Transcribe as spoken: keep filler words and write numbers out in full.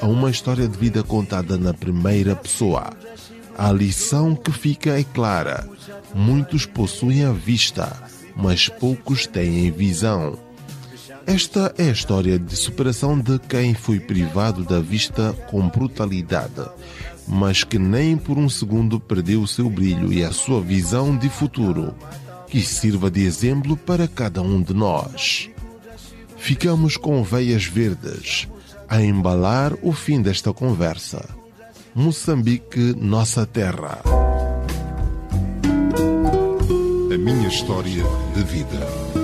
a uma história de vida contada na primeira pessoa. A lição que fica é clara: muitos possuem a vista, mas poucos têm visão. Esta é a história de superação de quem foi privado da vista com brutalidade, mas que nem por um segundo perdeu o seu brilho e a sua visão de futuro, que sirva de exemplo para cada um de nós. Ficamos com veias verdes a embalar o fim desta conversa. Moçambique, nossa terra. A minha história de vida.